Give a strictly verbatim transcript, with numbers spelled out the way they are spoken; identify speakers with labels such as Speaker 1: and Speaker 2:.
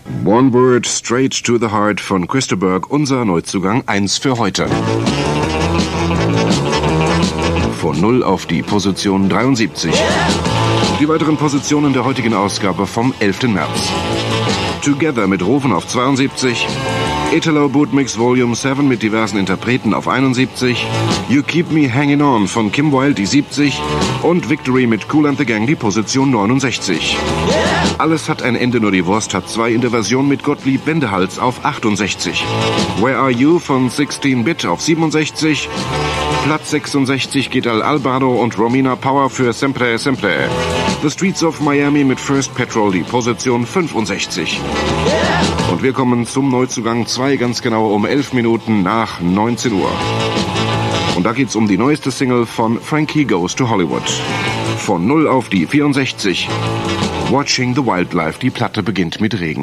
Speaker 1: One Word Straight to the Heart von Chris de Burgh, unser Neuzugang eins für heute. Von null auf die Position dreiundsiebzig. Die weiteren Positionen der heutigen Ausgabe vom elften März. Together mit Roven auf zweiundsiebzig, Italo Bootmix Volume sieben mit diversen Interpreten auf einundsiebzig, You Keep Me Hanging On von Kim Wilde die siebzig und Victory mit Kool and the Gang die Position neunundsechzig. Alles hat ein Ende, nur die Wurst hat zwei in der Version mit Gottlieb Wendehals auf achtundsechzig. Where Are You von sechzehn Bit auf siebenundsechzig. Platz sechsundsechzig geht Al Albano und Romina Power für Sempre Sempre. The Streets of Miami mit First Petrol die Position fünfundsechzig. Und wir kommen zum Neuzugang zwei ganz genau um elf Minuten nach neunzehn Uhr. Und da geht's um die neueste Single von Frankie Goes to Hollywood. Von null auf die vierundsechzig. Watching the Wildlife, die Platte beginnt mit Regen.